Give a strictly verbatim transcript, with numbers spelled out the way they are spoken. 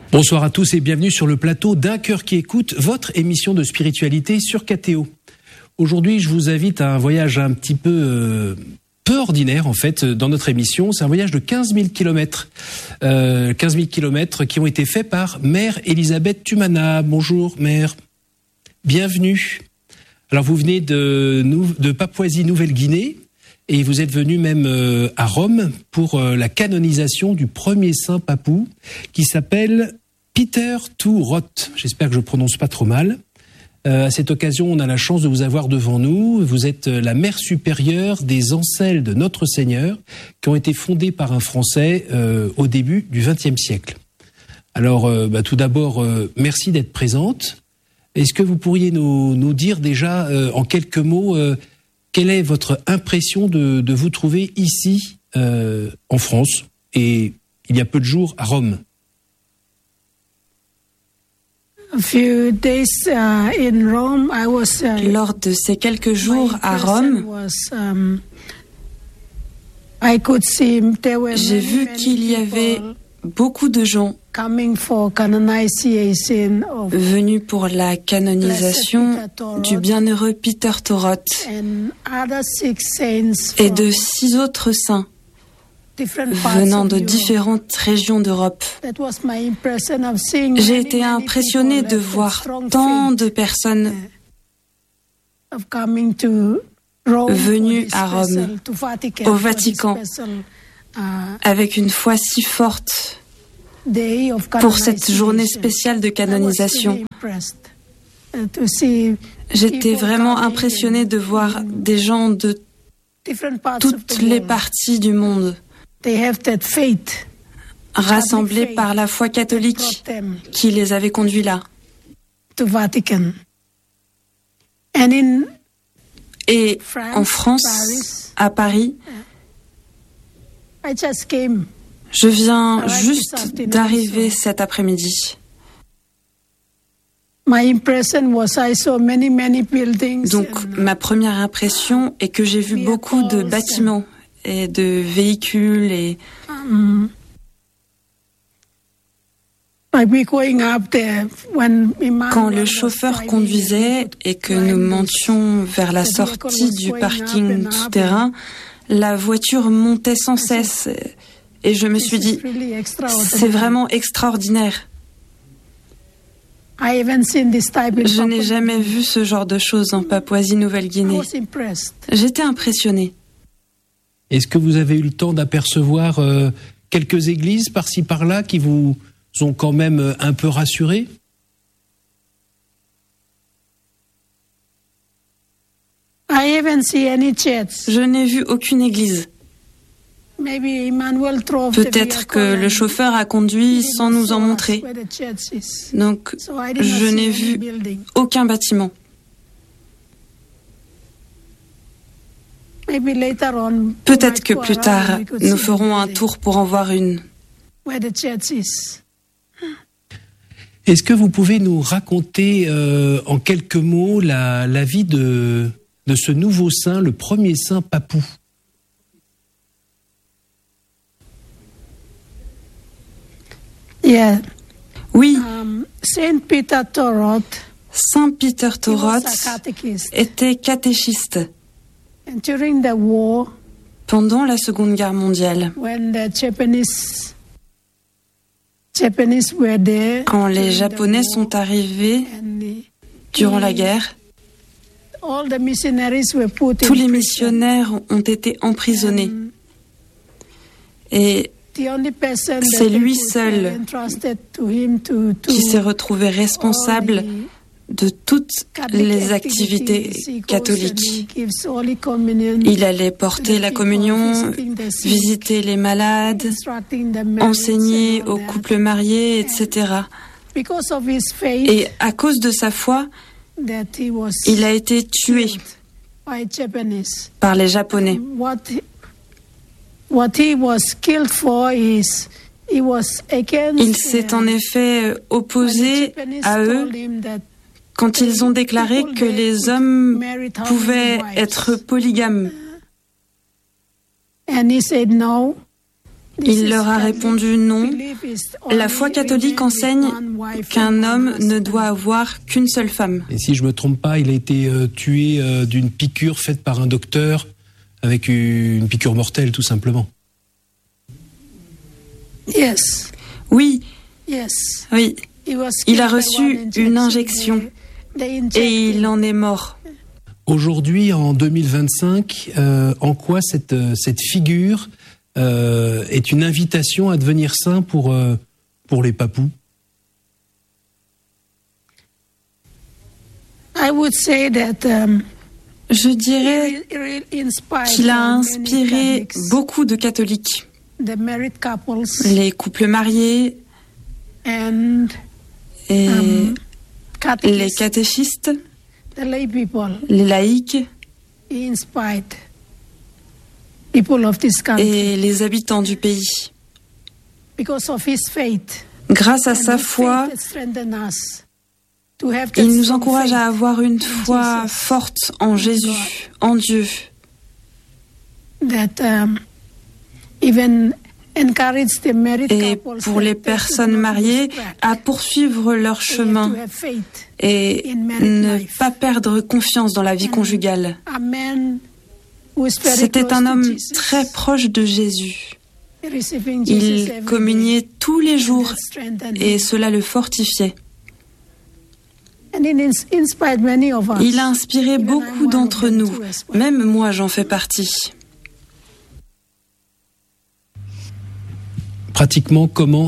Bonsoir à tous et bienvenue sur le plateau d'Un cœur qui écoute, votre émission de spiritualité sur K T O. Aujourd'hui, je vous invite à un voyage un petit peu euh, peu ordinaire en fait dans notre émission. C'est un voyage de quinze mille kilomètres. Euh, quinze mille kilomètres qui ont été faits par Mère Elisabeth Tumana. Bonjour Mère, bienvenue. Alors vous venez de, de Papouasie-Nouvelle-Guinée et vous êtes venu même euh, à Rome pour euh, la canonisation du premier saint papou qui s'appelle Peter Thourotte. J'espère que je prononce pas trop mal. Euh, à cette occasion, on a la chance de vous avoir devant nous. Vous êtes la mère supérieure des Ancelles de Notre Seigneur qui ont été fondées par un Français euh, au début du vingtième siècle. Alors, euh, bah, tout d'abord, euh, merci d'être présente. Est-ce que vous pourriez nous, nous dire déjà euh, en quelques mots euh, quelle est votre impression de, de vous trouver ici euh, en France et il y a peu de jours à Rome? Lors de ces quelques jours à Rome, j'ai vu qu'il y avait beaucoup de gens venus pour la canonisation du bienheureux Peter Thourotte et de six autres saints venant de différentes régions d'Europe. J'ai été impressionnée de voir tant de personnes venues à Rome, au Vatican, avec une foi si forte pour cette journée spéciale de canonisation. J'étais vraiment impressionnée de voir des gens de toutes les parties du monde rassemblés par la foi catholique qui les avait conduits là. Et en France, à Paris, je viens juste d'arriver cet après-midi. Donc, ma première impression est que j'ai vu beaucoup de bâtiments et de véhicules et quand le chauffeur conduisait et que nous montions vers la sortie du parking souterrain, la voiture montait sans cesse et je me suis dit, c'est vraiment extraordinaire. Je n'ai jamais vu ce genre de choses en Papouasie-Nouvelle-Guinée. J'étais impressionnée. Est-ce que vous avez eu le temps d'apercevoir euh, quelques églises par-ci par-là qui vous ont quand même un peu rassuré? Je n'ai vu aucune église. Peut-être que le chauffeur a conduit sans nous en montrer. Donc, je n'ai vu aucun bâtiment. Peut-être que plus tard, nous ferons un tour pour en voir une. Est-ce que vous pouvez nous raconter euh, en quelques mots la, la vie de, de ce nouveau saint, le premier saint papou? Yeah. Oui. Um, Saint Peter Thourotte, Saint Peter Thourotte était catéchiste. And during the war, pendant la Seconde Guerre mondiale, when the Japanese, Japanese were there, quand les Japonais sont arrivés durant la guerre, all the missionaries were put tous les missionnaires ont été emprisonnés. Et c'est lui seul qui s'est retrouvé responsable de toutes les activités catholiques. Il allait porter la communion, visiter les malades, enseigner aux couples mariés, et cetera. Et à cause de sa foi, il a été tué par les Japonais. Il s'est en effet opposé à eux quand ils ont déclaré que les hommes pouvaient être polygames. Il leur a répondu non. La foi catholique enseigne qu'un homme ne doit avoir qu'une seule femme. Et si je me trompe pas, il a été euh, tué euh, d'une piqûre faite par un docteur avec une piqûre mortelle, tout simplement. Yes. Oui. Yes. Oui. Il a reçu une injection et il en est mort. Aujourd'hui, en deux mille vingt-cinq, euh, en quoi cette, cette figure euh, est une invitation à devenir saint pour, euh, pour les papous? I would say that, um, Je dirais qu'il a inspiré beaucoup de catholiques. Les couples mariés et les catéchistes, les laïcs et les habitants du pays. Grâce à sa foi, il nous encourage à avoir une foi forte en Jésus, en Dieu. Et pour les personnes mariées, à poursuivre leur chemin et ne pas perdre confiance dans la vie conjugale. C'était un homme très proche de Jésus. Il communiait tous les jours et cela le fortifiait. Il a inspiré beaucoup d'entre nous, même moi j'en fais partie. Pratiquement, comment il vous inspire ?